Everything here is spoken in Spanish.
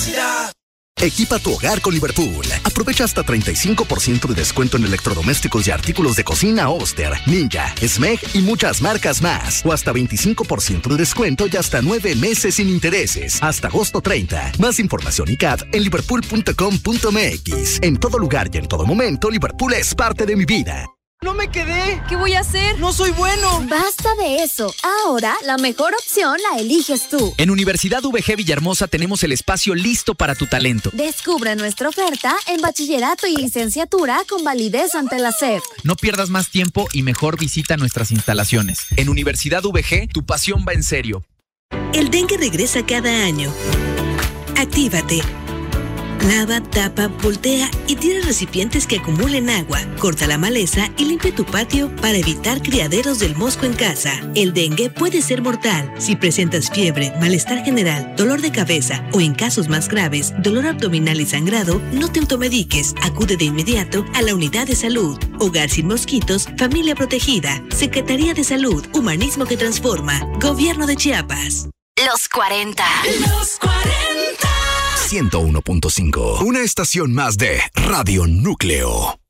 Equipa tu hogar con Liverpool. Aprovecha hasta 35% de descuento en electrodomésticos y artículos de cocina Oster, Ninja, Smeg y muchas marcas más. O hasta 25% de descuento y hasta 9 meses sin intereses. Hasta agosto 30. Más información y CAD en liverpool.com.mx. En todo lugar y en todo momento, Liverpool es parte de mi vida. ¡No me quedé! ¿Qué voy a hacer? ¡No soy bueno! Basta de eso. Ahora, la mejor opción la eliges tú. En Universidad VG Villahermosa tenemos el espacio listo para tu talento. Descubre nuestra oferta en bachillerato y licenciatura con validez ante la SEP. No pierdas más tiempo y mejor visita nuestras instalaciones. En Universidad VG, tu pasión va en serio. El dengue regresa cada año. Actívate. Lava, tapa, voltea y tira recipientes que acumulen agua. Corta la maleza y limpia tu patio para evitar criaderos del mosco en casa. El dengue puede ser mortal. Si presentas fiebre, malestar general, dolor de cabeza o en casos más graves, dolor abdominal y sangrado, no te automediques. Acude de inmediato a la unidad de salud. Hogar sin mosquitos, familia protegida. Secretaría de Salud, humanismo que transforma. Gobierno de Chiapas. Los 40. Los 40. 101.5. Una estación más de Radio Núcleo.